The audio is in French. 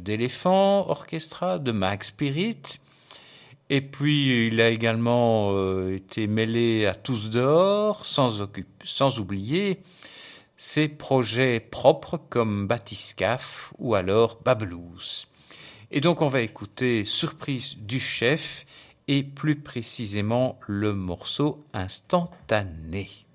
d'Elephant Orchestra, de Mag Spirit. Et puis, il a également été mêlé à Tous dehors, sans oublier ses projets propres comme Bathyscaphe ou alors Babelous. Et donc, on va écouter Surprise du chef et plus précisément le morceau Instantané.